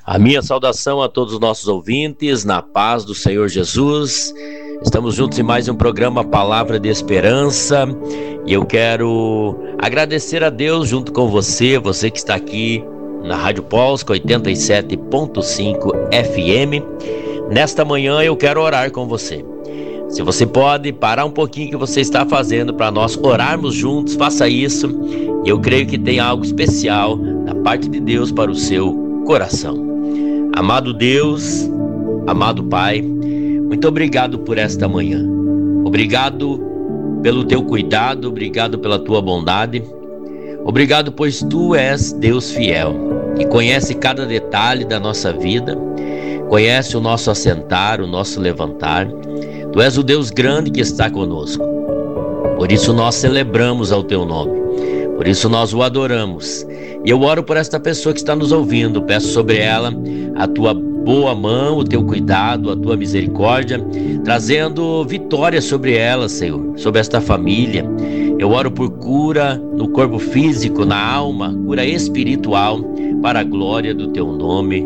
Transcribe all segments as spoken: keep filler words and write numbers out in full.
A minha saudação a todos os nossos ouvintes, na paz do Senhor Jesus. Estamos juntos em mais um programa Palavra de Esperança e eu quero agradecer a Deus junto com você, você que está aqui na Rádio Polska oitenta e sete ponto cinco F M. Nesta manhã eu quero orar com você. Se você pode parar um pouquinho o que você está fazendo para nós orarmos juntos, faça isso. E eu creio que tem algo especial da parte de Deus para o seu coração. Amado Deus, amado Pai, muito obrigado por esta manhã. Obrigado pelo teu cuidado, obrigado pela tua bondade. Obrigado, pois tu és Deus fiel, que conhece cada detalhe da nossa vida, conhece o nosso assentar, o nosso levantar. Tu és o Deus grande que está conosco. Por isso nós celebramos ao teu nome. Por isso nós o adoramos. E eu oro por esta pessoa que está nos ouvindo. Peço sobre ela a tua boa mão, o teu cuidado, a tua misericórdia, trazendo vitória sobre ela, Senhor, sobre esta família. Eu oro por cura no corpo físico, na alma, cura espiritual, para a glória do teu nome.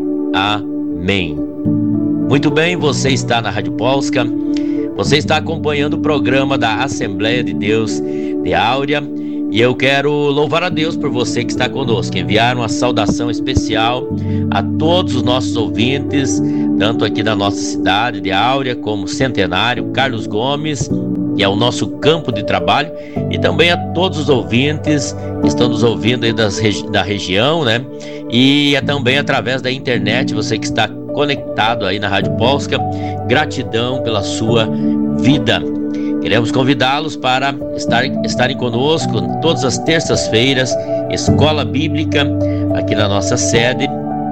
Amém. Muito bem, você está na Rádio Polska. Você está acompanhando o programa da Assembleia de Deus de Áurea. E eu quero louvar a Deus por você que está conosco, enviar uma saudação especial a todos os nossos ouvintes, tanto aqui da nossa cidade de Áurea, como Centenário, Carlos Gomes, e ao nosso campo de trabalho, e também a todos os ouvintes que estão nos ouvindo aí das, da região, né? E é também através da internet, você que está conectado aí na Rádio Polska, gratidão pela sua vida. Queremos convidá-los para estar, estarem conosco todas as terças-feiras, Escola Bíblica, aqui na nossa sede,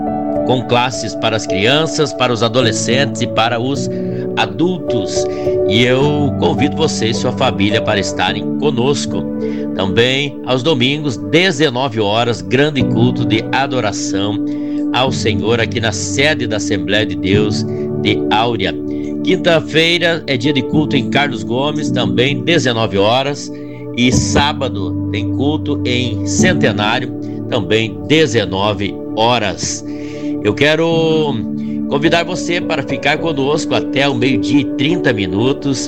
com classes para as crianças, para os adolescentes e para os adultos. E eu convido você e sua família para estarem conosco. Também aos domingos, dezenove horas, grande culto de adoração ao Senhor aqui na sede da Assembleia de Deus de Áurea. Quinta-feira é dia de culto em Carlos Gomes, também dezenove horas, e sábado tem culto em Centenário, também dezenove horas. Eu quero convidar você para ficar conosco até o meio-dia e trinta minutos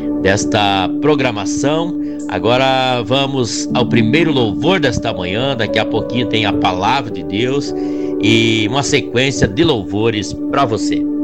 desta programação. Agora vamos ao primeiro louvor desta manhã. Daqui a pouquinho tem a palavra de Deus e uma sequência de louvores para você.